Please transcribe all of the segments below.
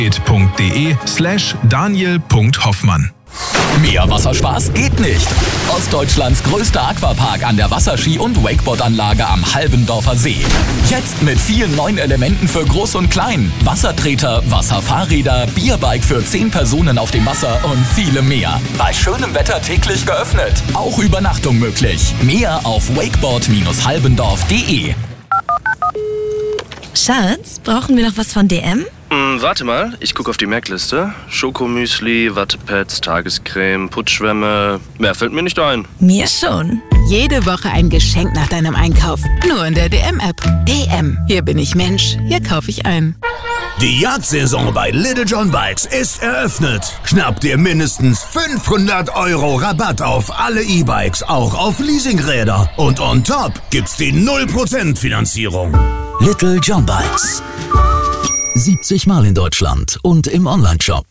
it.de/daniel.hoffmann. Mehr Wasserspaß geht nicht. Ostdeutschlands größter Aquapark an der Wasserski- und Wakeboardanlage am Halbendorfer See. Jetzt mit vielen neuen Elementen für Groß und Klein. Wassertreter, Wasserfahrräder, Bierbike für 10 Personen auf dem Wasser und viele mehr. Bei schönem Wetter täglich geöffnet. Auch Übernachtung möglich. Mehr auf wakeboard-halbendorf.de. Schatz, brauchen wir noch was von DM? Warte mal, ich gucke auf die Merkliste. Schokomüsli, Wattepads, Tagescreme, Putzschwämme. Mehr fällt mir nicht ein. Mir schon. Jede Woche ein Geschenk nach deinem Einkauf. Nur in der DM-App. DM. Hier bin ich Mensch. Hier kaufe ich ein. Die Jagdsaison bei Little John Bikes ist eröffnet. Schnapp dir mindestens 500 € Rabatt auf alle E-Bikes, auch auf Leasingräder. Und on top gibt's die 0% Finanzierung. Little John Bikes. 70 Mal in Deutschland und im Onlineshop.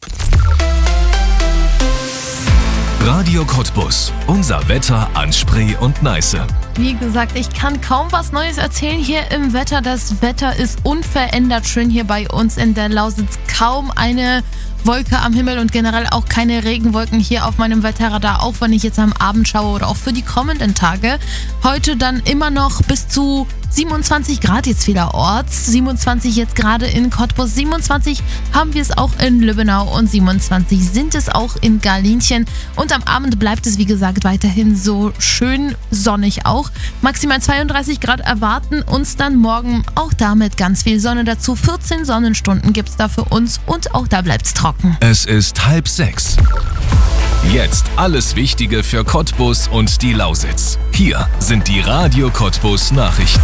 Radio Cottbus. Unser Wetter an Spree und Neiße. Wie gesagt, ich kann kaum was Neues erzählen hier im Wetter. Das Wetter ist unverändert schön hier bei uns in der Lausitz. Kaum eine Wolke am Himmel und generell auch keine Regenwolken hier auf meinem Wetterradar, auch wenn ich jetzt am Abend schaue oder auch für die kommenden Tage. Heute dann immer noch bis zu 27 Grad jetzt vielerorts, 27 jetzt gerade in Cottbus, 27 haben wir es auch in Lübbenau und 27 sind es auch in Garlinchen. Und am Abend bleibt es, wie gesagt, weiterhin so schön sonnig auch. Maximal 32 Grad erwarten uns dann morgen, auch damit ganz viel Sonne dazu. 14 Sonnenstunden gibt es da für uns und auch da bleibt es trocken. Es ist 5:30. Jetzt alles Wichtige für Cottbus und die Lausitz. Hier sind die Radio Cottbus Nachrichten.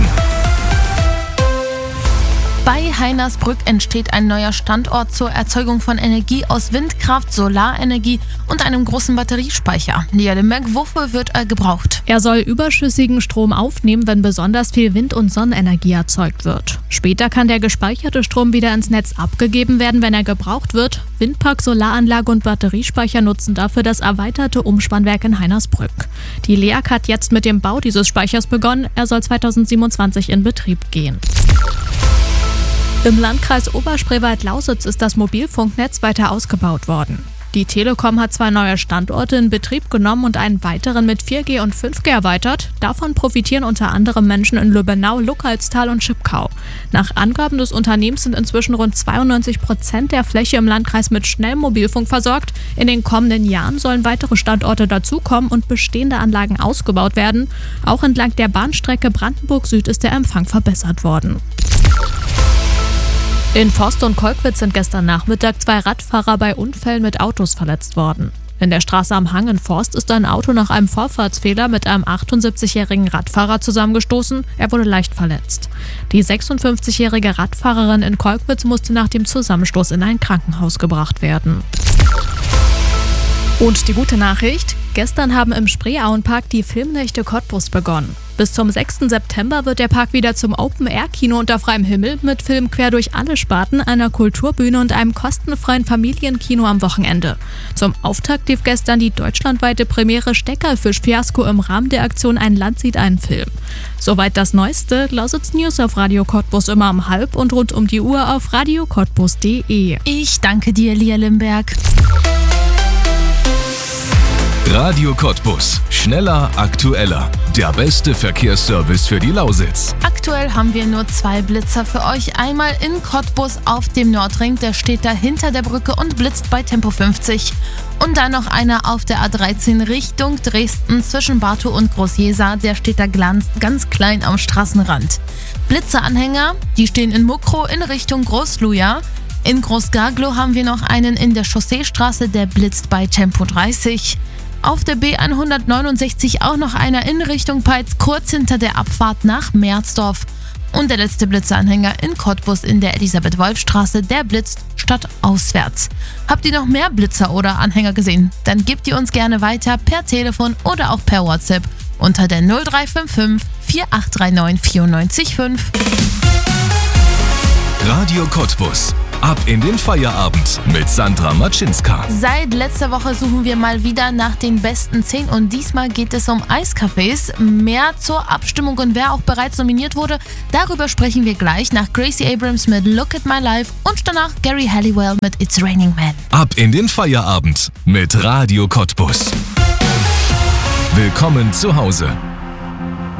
Bei Heinersbrück entsteht ein neuer Standort zur Erzeugung von Energie aus Windkraft, Solarenergie und einem großen Batteriespeicher. Lia Limberg, wofür wird er gebraucht? Er soll überschüssigen Strom aufnehmen, wenn besonders viel Wind- und Sonnenenergie erzeugt wird. Später kann der gespeicherte Strom wieder ins Netz abgegeben werden, wenn er gebraucht wird. Windpark, Solaranlage und Batteriespeicher nutzen dafür das erweiterte Umspannwerk in Heinersbrück. Die LEAG hat jetzt mit dem Bau dieses Speichers begonnen. Er soll 2027 in Betrieb gehen. Im Landkreis Oberspreewald-Lausitz ist das Mobilfunknetz weiter ausgebaut worden. Die Telekom hat 2 neue Standorte in Betrieb genommen und einen weiteren mit 4G und 5G erweitert. Davon profitieren unter anderem Menschen in Lübbenau, Luckalstal und Schipkau. Nach Angaben des Unternehmens sind inzwischen rund 92% der Fläche im Landkreis mit Schnellmobilfunk versorgt. In den kommenden Jahren sollen weitere Standorte dazukommen und bestehende Anlagen ausgebaut werden. Auch entlang der Bahnstrecke Brandenburg Süd ist der Empfang verbessert worden. In Forst und Kolkwitz sind gestern Nachmittag 2 Radfahrer bei Unfällen mit Autos verletzt worden. In der Straße am Hang in Forst ist ein Auto nach einem Vorfahrtsfehler mit einem 78-jährigen Radfahrer zusammengestoßen. Er wurde leicht verletzt. Die 56-jährige Radfahrerin in Kolkwitz musste nach dem Zusammenstoß in ein Krankenhaus gebracht werden. Und die gute Nachricht: Gestern haben im Spreeauenpark die Filmnächte Cottbus begonnen. Bis zum 6. September wird der Park wieder zum Open-Air-Kino unter freiem Himmel mit Filmen quer durch alle Sparten, einer Kulturbühne und einem kostenfreien Familienkino am Wochenende. Zum Auftakt lief gestern die deutschlandweite Premiere Steckerfisch-Fiasko im Rahmen der Aktion Ein Land sieht einen Film. Soweit das Neueste. Lausitz News auf Radio Cottbus immer um 12:30 und rund um die Uhr auf radiocottbus.de. Ich danke dir, Lia Limberg. Radio Cottbus. Schneller, aktueller. Der beste Verkehrsservice für die Lausitz. Aktuell haben wir nur 2 Blitzer für euch. Einmal in Cottbus auf dem Nordring, der steht da hinter der Brücke und blitzt bei Tempo 50. Und dann noch einer auf der A13 Richtung Dresden zwischen Bartow und Groß-Jeser, der steht da ganz klein am Straßenrand. Blitzeranhänger, die stehen in Mukrow in Richtung Groß-Luja. In Groß-Gaglow haben wir noch einen in der Chausseestraße, der blitzt bei Tempo 30. Auf der B169 auch noch einer in Richtung Peitz, kurz hinter der Abfahrt nach Merzdorf. Und der letzte Blitzeranhänger in Cottbus in der Elisabeth-Wolf-Straße, der blitzt stadtauswärts. Habt ihr noch mehr Blitzer oder Anhänger gesehen? Dann gebt ihr uns gerne weiter per Telefon oder auch per WhatsApp unter der 0355 4839 94 5. Radio Cottbus. Ab in den Feierabend mit Sandra Matschinska. Seit letzter Woche suchen wir mal wieder nach den besten 10 und diesmal geht es um Eiscafés. Mehr zur Abstimmung und wer auch bereits nominiert wurde, darüber sprechen wir gleich nach Gracie Abrams mit Look at My Life und danach Gary Halliwell mit It's Raining Men. Ab in den Feierabend mit Radio Cottbus. Willkommen zu Hause.